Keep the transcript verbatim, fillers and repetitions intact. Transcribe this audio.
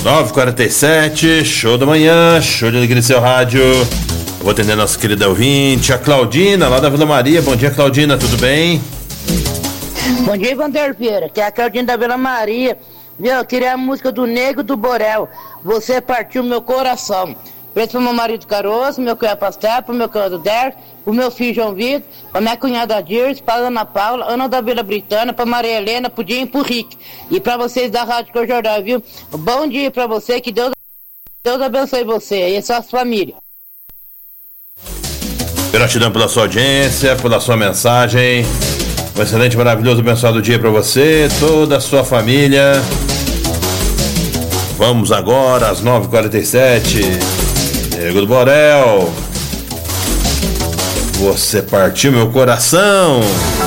nove e quarenta e sete, show da manhã, show de alegria no seu rádio. Eu vou atender nossa querida ouvinte, a Claudina, lá da Vila Maria. Bom dia, Claudina, tudo bem? Bom dia, Vanderlei Vieira, que é a Claudina da Vila Maria. Viu, eu queria a música do Nego do Borel, Você Partiu Meu Coração. Preço pro meu marido Caroço, meu cunhado Pastel, pro meu cunhado Derek, pro meu filho João Vitor, pra minha cunhada Dirce, pra Ana Paula, Ana da Vila Britânia, pra Maria Helena, pro Dinho e pro Rick. E pra vocês da Rádio Cojordão, viu? Bom dia pra você, que Deus, Deus abençoe você e a sua família. Gratidão pela sua audiência, pela sua mensagem. Um excelente, maravilhoso, abençoado dia pra você, toda a sua família. Vamos agora às nove e quarenta e sete. Nego do Borel, Você Partiu Meu Coração.